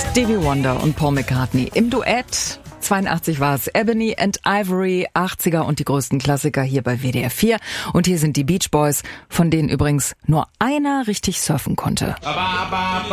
Stevie Wonder und Paul McCartney im Duett. 82 war es Ebony and Ivory, 80er und die größten Klassiker hier bei WDR 4. Und hier sind die Beach Boys, von denen übrigens nur einer richtig surfen konnte.